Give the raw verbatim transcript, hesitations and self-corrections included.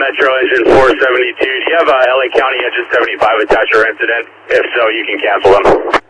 Metro Engine four seventy-two. Do you have uh, L A County Engine seventy-five attached or incident? If so, you can cancel them.